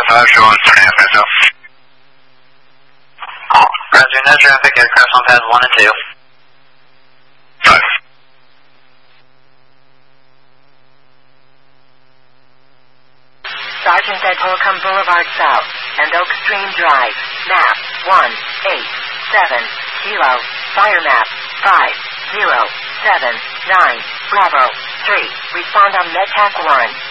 Roger, no traffic, aircraft on pads 1 and 2. Sergeant at Holcomb Boulevard South and Oak Stream Drive. Map 187, fire map 5079, Bravo 3. Respond on MedTac 1.